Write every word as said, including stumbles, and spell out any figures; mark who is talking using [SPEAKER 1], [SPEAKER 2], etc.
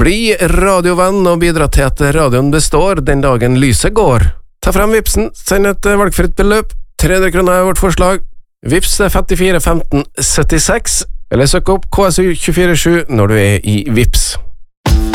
[SPEAKER 1] Bli radiovenn og bidra til at radioen består den dagen lyset går. Ta frem Vipsen, send et valgfritt beløp. tre hundre kroner er vårt forslag. Vips femtifire femten syttiseks, eller søk opp K S U to fire sju når du er i Vips.